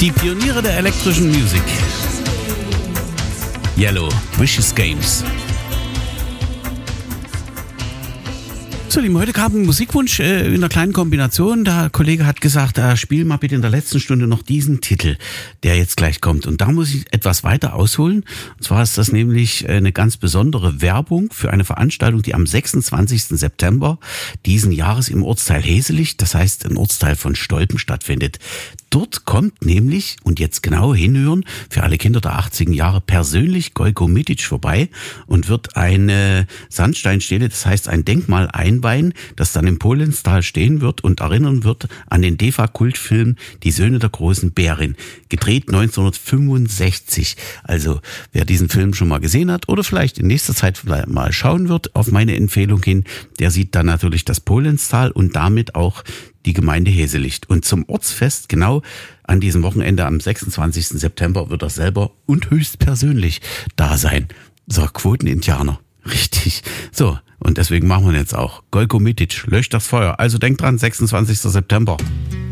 Die Pioniere der elektrischen Musik. Yellow, Vicious Games. So, Lieben, heute kam ein Musikwunsch in einer kleinen Kombination. Der Kollege hat gesagt, spiel mal bitte in der letzten Stunde noch diesen Titel, der jetzt gleich kommt. Und da muss ich etwas weiter ausholen. Und zwar ist das nämlich eine ganz besondere Werbung für eine Veranstaltung, die am 26. September diesen Jahres im Ortsteil Heselicht, das heißt im Ortsteil von Stolpen, stattfindet. Dort kommt nämlich, und jetzt genau hinhören, für alle Kinder der 80er Jahre persönlich Gojko Mitic vorbei und wird eine Sandsteinstele, das heißt ein Denkmal einweihen, das dann im Polenstal stehen wird und erinnern wird an den DEFA-Kultfilm Die Söhne der großen Bärin, gedreht 1965. Also wer diesen Film schon mal gesehen hat oder vielleicht in nächster Zeit mal schauen wird, auf meine Empfehlung hin, der sieht dann natürlich das Polenstal und damit auch die Gemeinde Heselicht. Und zum Ortsfest, genau an diesem Wochenende am 26. September, wird er selber und höchstpersönlich da sein. So, Quoten-Indianer. Richtig. So, und deswegen machen wir jetzt auch. Gojko Mitic, löscht das Feuer. Also denkt dran, 26. September.